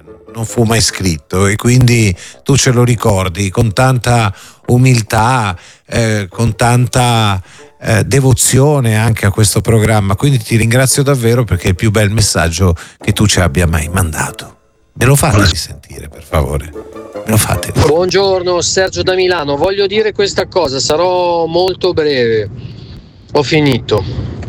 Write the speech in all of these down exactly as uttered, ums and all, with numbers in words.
non fu mai scritto, e quindi tu ce lo ricordi con tanta umiltà, eh, con tanta eh, devozione anche a questo programma, quindi ti ringrazio davvero, perché è il più bel messaggio che tu ci abbia mai mandato. Me lo fate risentire, per favore? Me lo fate risentire? Buongiorno, Sergio da Milano. Voglio dire questa cosa, sarò molto breve. Ho finito.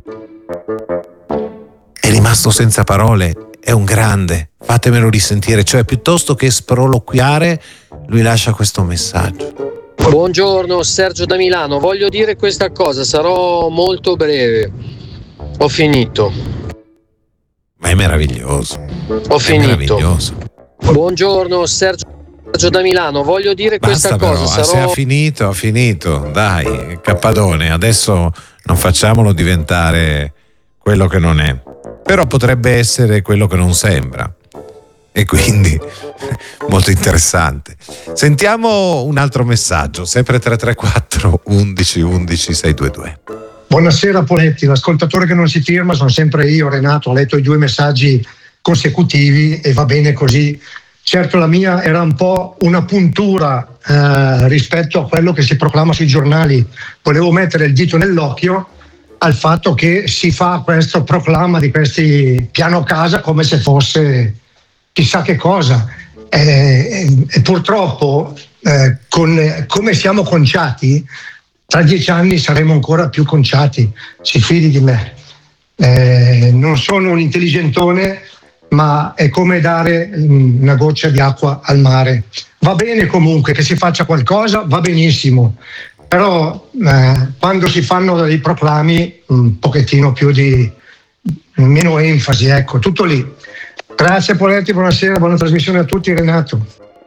È rimasto senza parole, è un grande, fatemelo risentire, cioè piuttosto che sproloquiare lui lascia questo messaggio. Buongiorno, Sergio da Milano. Voglio dire questa cosa, sarò molto breve. Ho finito. Ma è meraviglioso. Ho è finito. Meraviglioso. Buongiorno, Sergio da Milano. Voglio dire Basta questa cosa, però, sarò... se ha finito, ha finito. Dai, Cappadone, adesso non facciamolo diventare quello che non è. Però potrebbe essere quello che non sembra, e quindi molto interessante. Sentiamo un altro messaggio, sempre tre tre quattro undici undici seicentodventidue. Buonasera Poletti, l'ascoltatore che non si firma sono sempre io, Renato. Ho letto i due messaggi consecutivi e va bene così. Certo, la mia era un po' una puntura eh, rispetto a quello che si proclama sui giornali. Volevo mettere il dito nell'occhio al fatto che si fa questo proclama di questi piano casa come se fosse chissà che cosa, e, e, e purtroppo eh, con, come siamo conciati, tra dieci anni saremo ancora più conciati, si fidi di me. Eh, non sono un intelligentone, ma è come dare una goccia di acqua al mare. Va bene comunque che si faccia qualcosa, va benissimo, però eh, quando si fanno dei proclami un pochettino più di meno enfasi, ecco, tutto lì. Grazie Poletti, buonasera, buona trasmissione a tutti. Renato.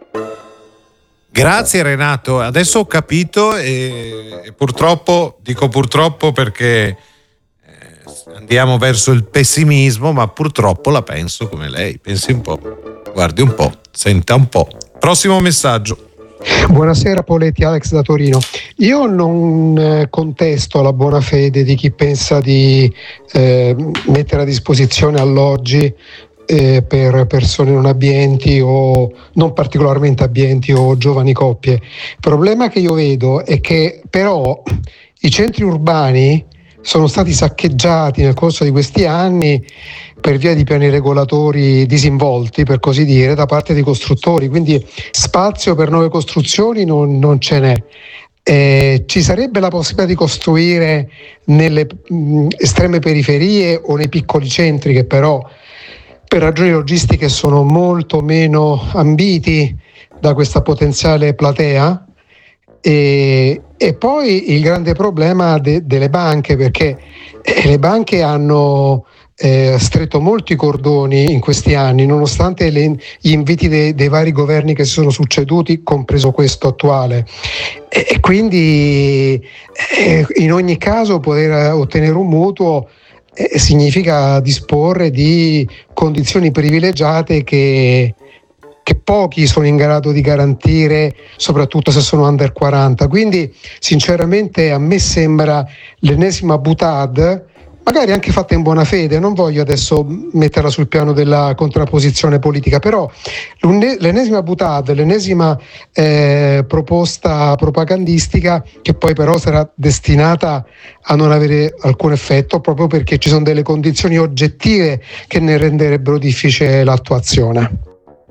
Grazie Renato, adesso ho capito, e, e purtroppo, dico purtroppo perché eh, andiamo verso il pessimismo, ma purtroppo la penso come lei. Pensi un po', guardi un po', senta un po'. Prossimo messaggio. Buonasera Poletti, Alex da Torino. Io non eh, contesto la buona fede di chi pensa di eh, mettere a disposizione alloggi eh, per persone non abbienti o non particolarmente abbienti o giovani coppie. Il problema che io vedo è che però i centri urbani sono stati saccheggiati nel corso di questi anni per via di piani regolatori disinvolti, per così dire, da parte dei costruttori, quindi spazio per nuove costruzioni non, non ce n'è. Eh, ci sarebbe la possibilità di costruire nelle mh, estreme periferie o nei piccoli centri, che però per ragioni logistiche sono molto meno ambiti da questa potenziale platea. E, e poi il grande problema de, delle banche, perché eh, le banche hanno eh, stretto molti cordoni in questi anni, nonostante le, gli inviti de, dei vari governi che si sono succeduti, compreso questo attuale, e, e quindi eh, in ogni caso poter ottenere un mutuo eh, significa disporre di condizioni privilegiate che che pochi sono in grado di garantire, soprattutto se sono under quaranta. Quindi sinceramente a me sembra l'ennesima boutade, magari anche fatta in buona fede, non voglio adesso metterla sul piano della contrapposizione politica, però l'ennesima boutade, l'ennesima eh, proposta propagandistica che poi però sarà destinata a non avere alcun effetto, proprio perché ci sono delle condizioni oggettive che ne renderebbero difficile l'attuazione.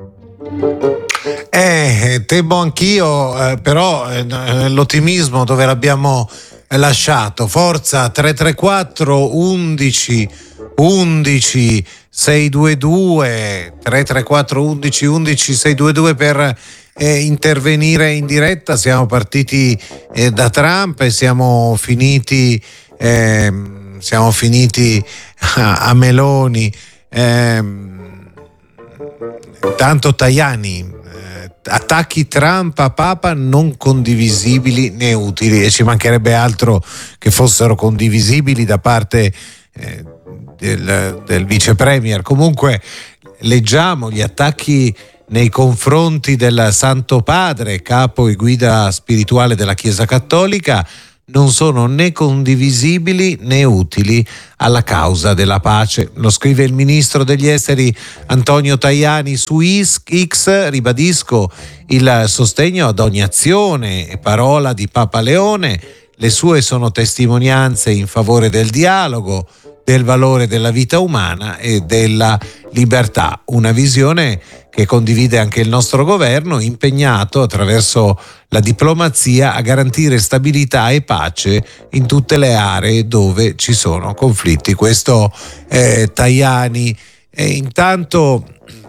Eh, temo anch'io, eh, però eh, l'ottimismo dove l'abbiamo lasciato? Forza, tre tre quattro undici undici seicentodventidue, tre tre quattro undici undici seicentodventidue per eh, intervenire in diretta. Siamo partiti eh, da Trump e siamo finiti eh, siamo finiti a, a Meloni. Eh, Tanto Tajani, eh, attacchi Trump a Papa non condivisibili né utili, e ci mancherebbe altro che fossero condivisibili da parte eh, del, del vice premier. Comunque leggiamo gli attacchi nei confronti del Santo Padre, capo e guida spirituale della Chiesa Cattolica. non sono né condivisibili né utili alla causa della pace. Lo scrive il ministro degli esteri Antonio Tajani su X. Ribadisco il sostegno ad ogni azione e parola di Papa Leone. Le sue sono testimonianze in favore del dialogo, del valore della vita umana e della libertà, una visione che condivide anche il nostro governo, impegnato attraverso la diplomazia a garantire stabilità e pace in tutte le aree dove ci sono conflitti. Questo è Tajani. E intanto,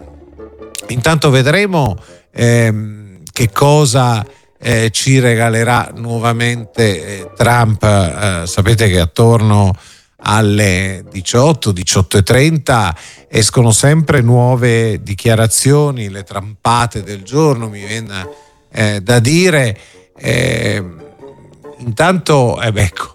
intanto vedremo ehm, che cosa eh, ci regalerà nuovamente eh, Trump. Eh, sapete che attorno alle diciotto, diciotto e trenta escono sempre nuove dichiarazioni, le trampate del giorno, mi viene eh, da dire. Eh, intanto, eh, beh, ecco,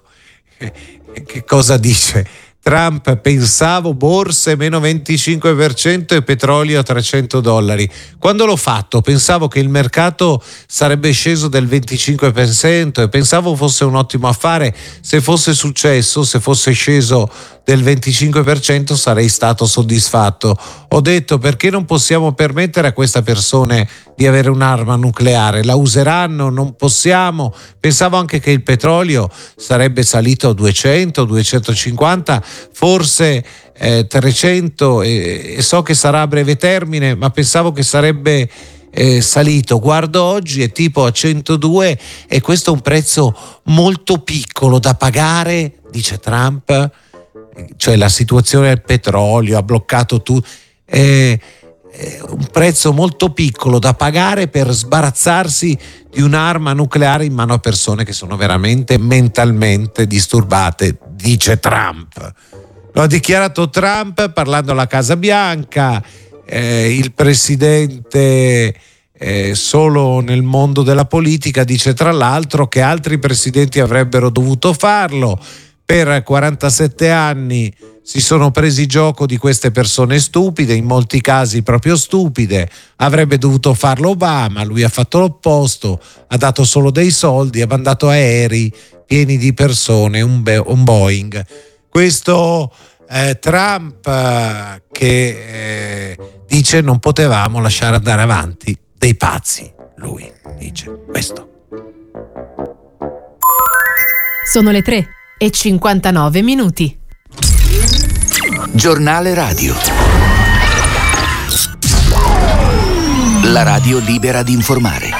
che cosa dice Trump? Pensavo borse meno venticinque per cento e petrolio a trecento dollari. Quando l'ho fatto pensavo che il mercato sarebbe sceso del venticinque per cento e pensavo fosse un ottimo affare. Se fosse successo, se fosse sceso del venticinque per cento sarei stato soddisfatto. Ho detto: perché non possiamo permettere a queste persone di avere un'arma nucleare? La useranno? Non possiamo. Pensavo anche che il petrolio sarebbe salito a duecento, duecentocinquanta, forse eh, trecento, e, e so che sarà a breve termine, ma pensavo che sarebbe eh, salito. Guardo oggi, è tipo a centodue, e questo è un prezzo molto piccolo da pagare, dice Trump. Cioè la situazione del petrolio ha bloccato tutto, è, è un prezzo molto piccolo da pagare per sbarazzarsi di un'arma nucleare in mano a persone che sono veramente mentalmente disturbate, dice Trump. Lo ha dichiarato Trump parlando alla Casa Bianca. Eh, il presidente eh, solo nel mondo della politica dice tra l'altro che altri presidenti avrebbero dovuto farlo. Per quarantasette anni si sono presi gioco di queste persone stupide, in molti casi proprio stupide. Avrebbe dovuto farlo Obama, lui ha fatto l'opposto, ha dato solo dei soldi, ha mandato aerei pieni di persone, un, be- un Boeing. Questo eh, Trump eh, che eh, dice non potevamo lasciare andare avanti dei pazzi, lui dice questo. Sono le tre e cinquantanove minuti. Giornale radio. La radio libera di informare.